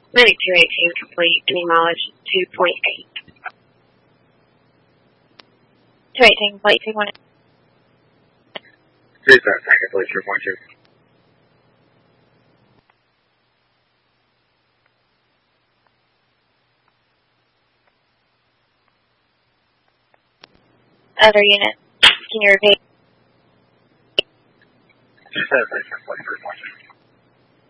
Medic 218 complete, any mileage 2.8. 218 complete, 2.8. 37 complete, 2.2. Other unit, can you repeat? 37.